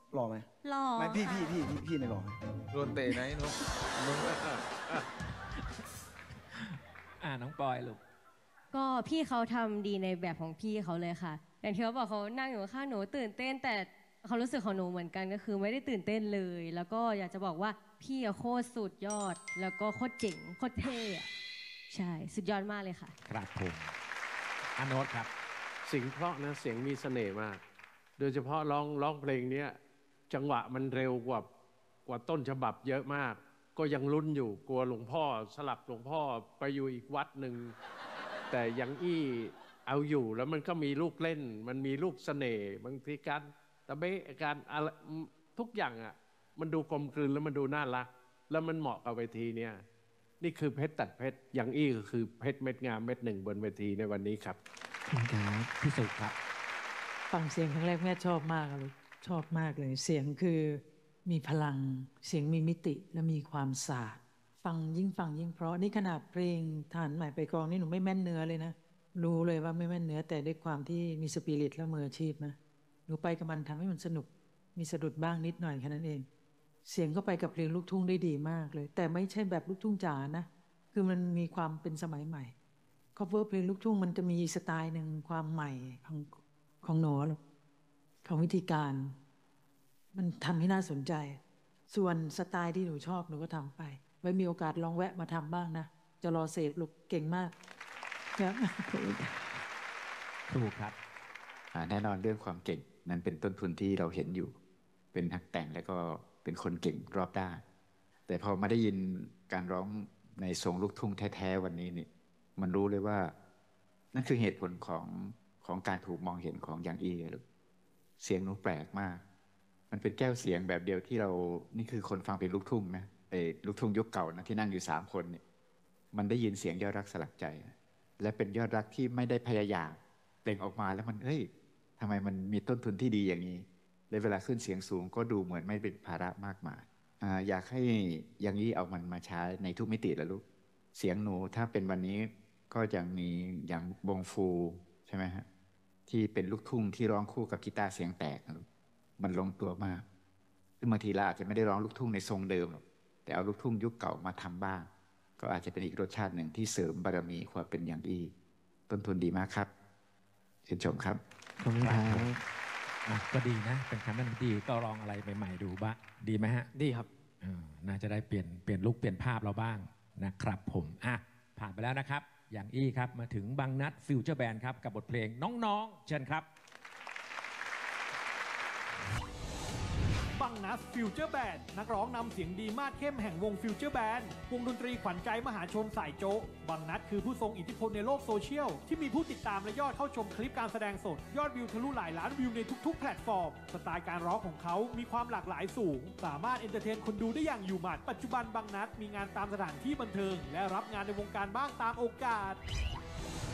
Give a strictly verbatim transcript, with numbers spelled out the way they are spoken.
หล่อไหมหล่อไม่พี่พี่พี่พี่พี่ในหล่อไหมโดนเตะไหนนุ๊กนุ๊กอ่าน้องปอยลูกก็พี่เขาทำดีในแบบของพี่เขาเลยค่ะอย่างที่เขาบอกเขานั่งอยู่ข้างหนูตื่นเต้นแต่เขารู้สึกของหนูเหมือนกันก็คือไม่ได้ตื่นเต้นเลย แล้วก็อยากจะบอกว่าพี่โคตรสุดยอดแล้วก็โคตรเจ๋งโคตรเท่ใช่สุดยอดมากเลยค่ะครับผมอาโนตครับเสียงเพราะนะเสียงมีเสน่ห์มาก โดยเฉพาะร้องร้องเพลงนี้จังหวะมันเร็วกว่ากว่าต้นฉบับเยอะมาก ก็ยังลุ้นอยู่กลัวหลวงพ่อสลับหลวงพ่อไปอยู่อีกวัดหนึ่งแต่ยังอี้เอาอยู่แล้วมันก็มีลูกเล่น มันมีลูกเสน่ห์บางทีการตะเบะการอะไรทุกอย่างอ่ะมันดูกลมกลืนแล้วมันดูน่ารักแล้วมันเหมาะกับเวทีเนี่ยนี่คือเพชรตัดเพชรยังอี้ก็คือเพชรเม็ดงามเม็ดหนึ่งบนเวทีในวันนี้ครับคุณครับพี่สุครับฟังเสียงครั้งแรกแม่ชอบมากเลยชอบมากเลยเสียงคือมีพลังเสียงมีมิติและมีความสาดฟังยิ่งฟังยิ่งเพราะนี่ขนาดเพลงทหารใหม่ไปกองนี่หนูไม่แม่นเนื้อเลยนะรู้เลยว่าไม่แม่นเนื้อแต่ด้วยความที่มีสปิริตและมืออาชีพนะหนูไปกับมันทำให้มันสนุกมีสะดุดบ้างนิดหน่อยแค่นั้นเองเสียงก็ไปกับเพลงลูกทุ่งได้ดีมากเลยแต่ไม่ใช่แบบลูกทุ่งจ๋านะคือมันมีความเป็นสมัยใหม่ cover เพลงลูกทุ่งมันจะมีสไตล์หนึ่งความใหม่ของของหนูของวิธีการมันทำให้น่าสนใจส่วนสไตล์ที่หนูชอบหนูก็ทำไปไว้มีโอกาสลองแวะมาทำบ้างนะจะรอเสพลูกเก่งมากครับถูกครับแน่นอนเรื่องความเก่งนั้นเป็นต้นทุนที่เราเห็นอยู่เป็นนักแต่งแล้วก็เป็นคนเก่งรอบด้านแต่พอมาได้ยินการร้องในทรงลูกทุ่งแท้ๆวันนี้นี่มันรู้เลยว่านั่นคือเหตุผลของของการถูกมองเห็นของยังอี้ลูกเสียงหนูแปลกมากมันเป็นแก้วเสียงแบบเดียวที่เรานี่คือคนฟังเป็นลูกทุ่งนะไอ้ลูกทุ่งยุคเก่านะที่นั่งอยู่สามคนเนี่ยมันได้ยินเสียงยอดรักสลักใจและเป็นยอดรักที่ไม่ได้พยายามเปล่งออกมาแล้วมันเฮ้ยทำไมมันมีต้นทุนที่ดีอย่างนี้เลยเวลาขึ้นเสียงสูงก็ดูเหมือนไม่เป็นภาระมากมายอ่าอยากให้ยังนี้เอามันมาใช้ในทุกมิติแล้วลูกเสียงหนูถ้าเป็นวันนี้ก็ยังมีอย่างวงฟูใช่ไหมฮะที่เป็นลูกทุ่งที่ร้องคู่กับกีตาร์เสียงแตกนะลูกมันลงตัวมากซึ่งบางทีเราอาจจะไม่ได้ร้องลูกทุ่งในทรงเดิมหรอกแต่เอาลูกทุ่งยุคเก่ามาทำบ้างก็อาจจะเป็นอีกรสชาติหนึ่งที่เสริมบารมีความเป็นอย่างอี้ต้นทุนดีมากครับชื่นชมครับขอบคุณครับก็ดีนะเป็นคำแนะนำดีก็ลองอะไรใหม่ๆดูบ้างดีไหมฮะดีครับน่าจะได้เปลี่ยนเปลี่ยนลุคเปลี่ยนภาพเราบ้างนะครับผมอ่ะผ่านไปแล้วนะครับอย่างอี้ครับมาถึงบางนัดฟิวเจอร์แบนด์ครับกับบทเพลงน้องๆเชิญครับบังนัสฟิวเจอร์แบนด์นักร้องนำเสียงดีมาดเข้มแห่งวงฟิวเจอร์แบนด์วงดนตรีขวัญใจมหาชนสายโจ๊ะบังนัสคือผู้ทรงอิทธิพลในโลกโซเชียลที่มีผู้ติดตามและยอดเข้าชมคลิปการแสดงสดยอดวิวทะลุหลายล้านวิวในทุกๆแพลตฟอร์มสไตล์การร้องของเขามีความหลากหลายสูงสามารถเอนเตอร์เทนคนดูได้อย่างอยู่หมัดปัจจุบันบังนัสมีงานตามสถานที่บันเทิงและรับงานในวงการบ้างตามโอกาส